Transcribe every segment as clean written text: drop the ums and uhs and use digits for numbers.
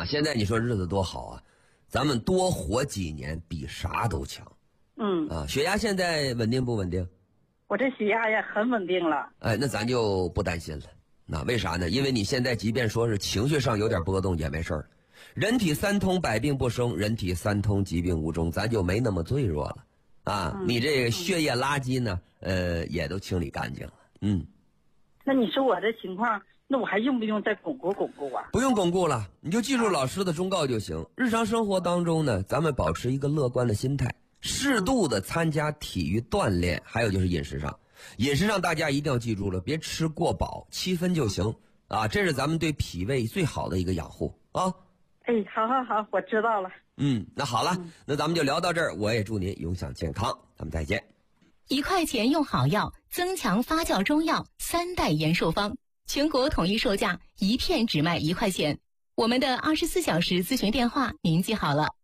现在你说日子多好啊，咱们多活几年比啥都强。血压现在稳定不稳定？ 我这血压也很稳定了。 那咱就不担心了。那为啥呢？因为你现在即便说是情绪上有点波动也没事儿。人体三通百病不生，人体三通疾病无终，咱就没那么脆弱了啊。你这个血液垃圾呢，也都清理干净了。 那你说我这情况，那我还用不用再巩固啊？ 不用巩固了，你就记住老师的忠告就行。日常生活当中呢，咱们保持一个乐观的心态，适度的参加体育锻炼，还有就是饮食上大家一定要记住了，别吃过饱，7分就行啊，这是咱们对脾胃最好的一个养护啊。 好，我知道了。 那好了，那咱们就聊到这儿，我也祝您永享健康，咱们再见。 1块钱用好药，增强发酵中药3代延寿方，全国统一售价1片只卖1块钱。我们的24小时咨询电话您记好了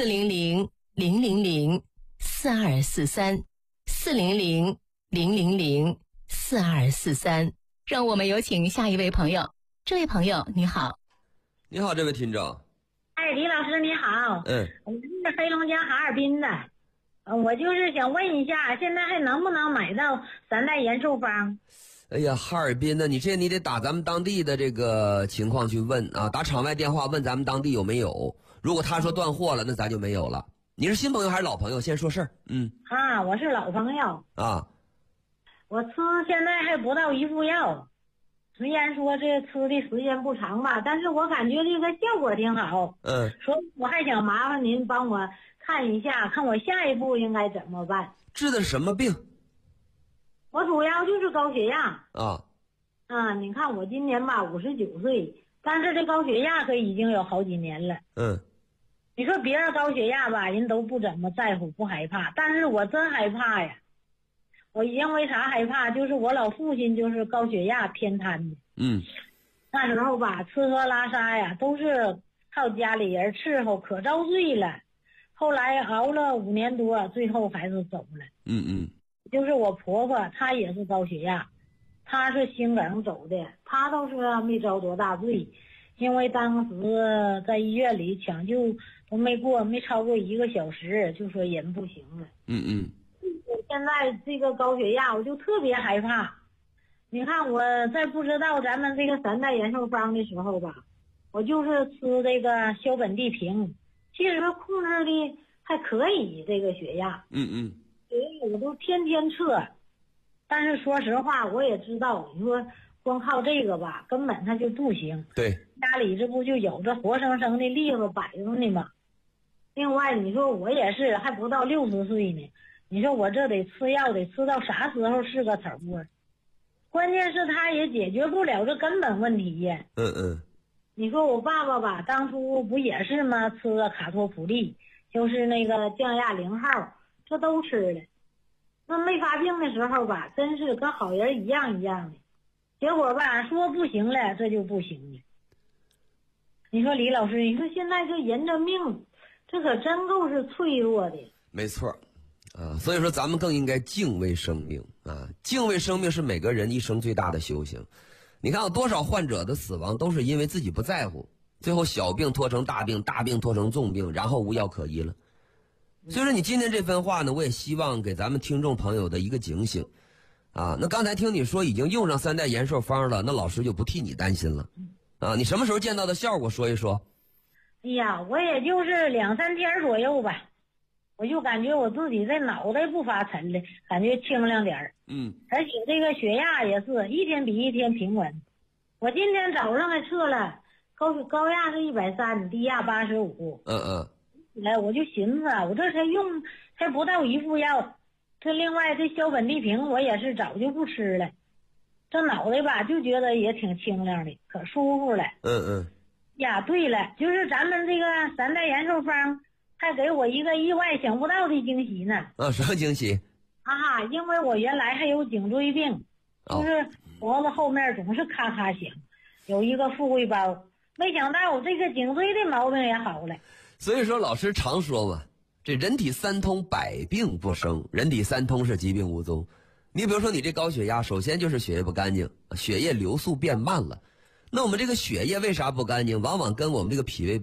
，400-000-4243，400-000-4243。让我们有请下一位朋友。这位朋友你好。 你好，这位听众。 李老师你好。我是黑龙江哈尔滨的。我就是想问一下，现在还能不能买到3代延寿方？ 哎呀，哈尔滨呢，你得打咱们当地的这个情况去问啊，打场外电话问咱们当地有没有。如果他说断货了，那咱就没有了。你是新朋友还是老朋友？先说事儿。 我是老朋友啊。我吃现在还不到1副药，虽然说这吃的时间不长吧，但是我感觉这个效果挺好。所以我还想麻烦您帮我看一下，看我下一步应该怎么办。 治的什么病？ 我主要就是高血压啊。 你看我今年吧59岁，但是这高血压可已经有好几年了。你说别人高血压吧，人都不怎么在乎，不害怕，但是我真害怕呀。我因为啥害怕？就是我老父亲就是高血压偏瘫的。那时候吧，吃喝拉撒呀都是靠家里人伺候，可遭罪了。后来熬了5年多，最后还是走了。就是我婆婆，她也是高血压，她是心梗走的，她倒是没遭多大罪，因为当时在医院里抢救都没超过1个小时，就说人不行了。现在这个高血压我就特别害怕。你看我在不知道咱们这个3代延寿方的时候吧，我就是吃这个硝苯地平，其实控制的还可以这个血压。所以我都天天测，但是说实话我也知道，你说光靠这个吧根本它就不行。 对， 家里这不就有这活生生的例子摆着呢吗？另外你说我也是还不到60岁呢，你说我这得吃药得吃到啥时候是个头啊？关键是他也解决不了这根本问题呀。你说我爸爸吧，当初不也是吗？吃个卡托普利，就是那个降压0号，这都吃了。那没发病的时候吧，真是跟好人一样的。结果吧，说不行了，这就不行了。你说李老师，你说现在这人这命，这可真够是脆弱的。 没错。所以说咱们更应该敬畏生命啊！敬畏生命是每个人一生最大的修行。你看有多少患者的死亡都是因为自己不在乎，最后小病拖成大病，大病拖成重病，然后无药可医了。所以说你今天这番话呢，我也希望给咱们听众朋友的一个警醒啊。那刚才听你说已经用上3代延寿方了，那老师就不替你担心了啊。你什么时候见到的效果说一说？ 哎呀，我也就是2、3天左右吧，我就感觉我自己这脑袋不发沉了，感觉清亮点儿。而且这个血压也是一天比一天平稳。我今天早上还测了，高压是130，低压85。来我就寻思我这才不到1副药，这另外这硝苯地平我也是早就不吃了，这脑袋吧就觉得也挺清亮的，可舒服了。呀，对了，就是咱们这个3代延寿方还给我一个意外想不到的惊喜呢。 什么惊喜？ 因为我原来还有颈椎病，就是脖子后面总是咔咔响，有一个富贵包，没想到这个颈椎的毛病也好了。 所以说老师常说嘛，这人体三通百病不生，人体三通是疾病无踪。你比如说你这高血压，首先就是血液不干净，血液流速变慢了。那我们这个血液为啥不干净？往往跟我们这个脾胃